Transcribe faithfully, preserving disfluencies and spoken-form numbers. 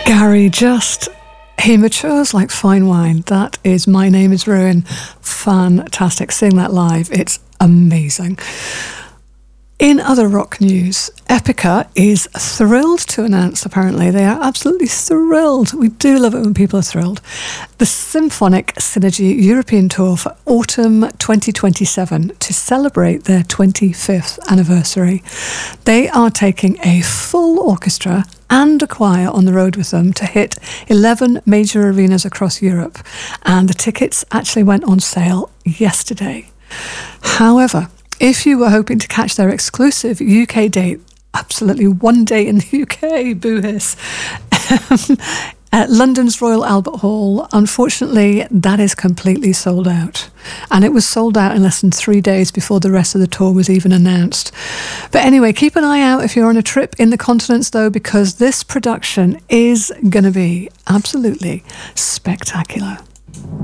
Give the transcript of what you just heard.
Gary, just, he matures like fine wine. That is My Name is Ruin. Fantastic. Seeing that live, it's amazing. In other rock news, Epica is thrilled to announce, apparently, they are absolutely thrilled. We do love it when people are thrilled. The Symphonic Synergy European Tour for autumn twenty twenty-seven to celebrate their twenty-fifth anniversary. They are taking a full orchestra and a choir on the road with them to hit eleven major arenas across Europe. And the tickets actually went on sale yesterday. However, if you were hoping to catch their exclusive U K date, absolutely one day in the U K, boo hiss, at London's Royal Albert Hall, unfortunately, that is completely sold out. And it was sold out in less than three days before the rest of the tour was even announced. But anyway, keep an eye out if you're on a trip in the continents, though, because this production is going to be absolutely spectacular.